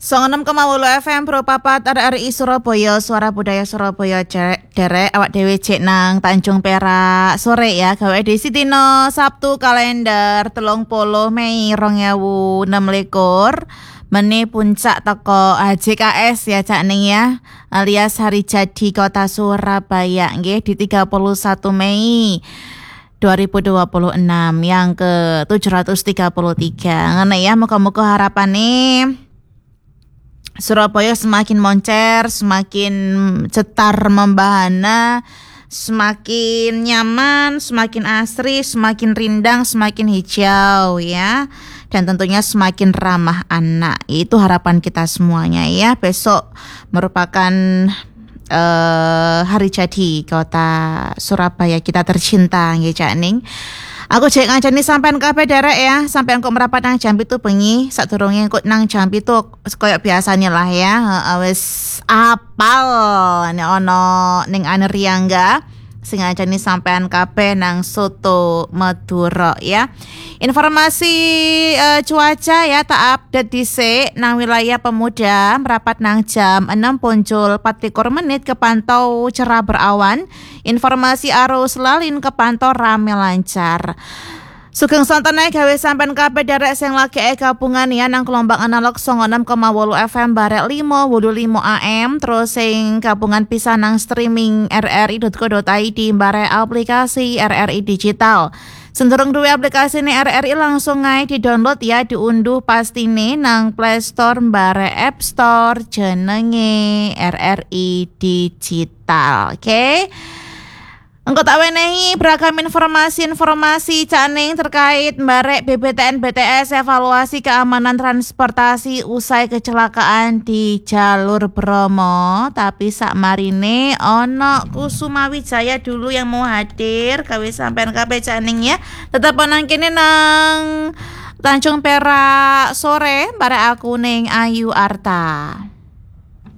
96,8 FM Pro Papat RRI Surabaya, Suara Budaya Surabaya. Derek awak dhewe cek nang Tanjung Perak sore ya, gawe edisi dino Sabtu kalender 30 Mei 2026. Mene puncak teko HJKS ya Cak Ning ya, alias Hari Jadi Kota Surabaya nggih di 31 Mei 2026 yang ke 733. Ngene ya, muga-muga harapane Surabaya semakin moncer, semakin cetar membahana, semakin nyaman, semakin asri, semakin rindang, semakin hijau ya. Dan tentunya semakin ramah anak. Itu harapan kita semuanya ya. Besok merupakan hari jadi Kota Surabaya kita tercinta nggih Cak Ning. Aku cek ngancani sampean kabeh derek ya, sampean kok merapat nang jam 7 bengi, sadurunge kok nang jam 7 koyo biasanya lah ya. Wis apal nek ono ning Aneryangga sing ngancani sampean kabeh nang Soto Madura ya. Informasi cuaca ya tak update dhisik nang wilayah Pemuda merapat nang jam 6 punjul 24 menit kepantau cerah berawan. Informasi arus lalin kepantau rame lancar. Sugeng sontonnya gawe sampean kabeh derek sing lagi gabungan ya nang gelombang analog 96,8 FM barek 5 AM, terus sing gabungan pisah nang streaming rri.co.id barek aplikasi RRI Digital. Sendurung duwe aplikasi nih RRI langsung ae di-download ya, diunduh pastine nang Play Store barek App Store jenenge RRI Digital. Oke. Engko tak wenehi beragam informasi Cak Ning terkait barek BBTN BTS evaluasi keamanan transportasi usai kecelakaan di jalur Bromo. Tapi sak marine ono Kusuma Wijaya dulu yang mau hadir gawe sampean kabeh Cak Ning ya. Tetep nang kene nang Tanjung Perak sore barek aku ning Ayu Arta.